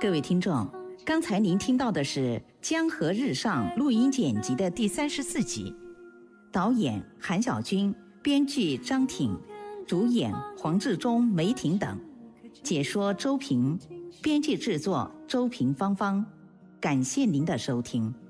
各位听众，刚才您听到的是《江河日上》录音剪辑的第34集，导演韩小军，编剧张挺，主演黄志忠、梅婷等，解说周平，编辑制作周平芳芳。感谢您的收听。